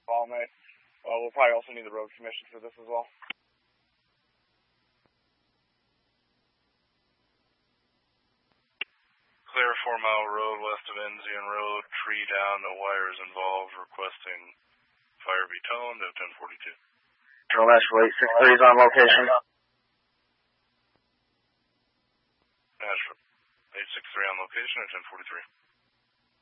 all night. We'll probably also need the road commission for this as well. Clear 4 Mile Road west of Enzian Road, tree down, no wires involved, requesting fire be toned at 1042. Control Nashville 863 is on location. Nashville 863 on location at 1043.